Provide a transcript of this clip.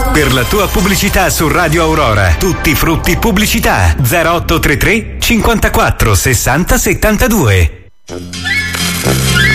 Per la tua pubblicità su Radio Aurora, Tutti Frutti Pubblicità 0833 54 60 72.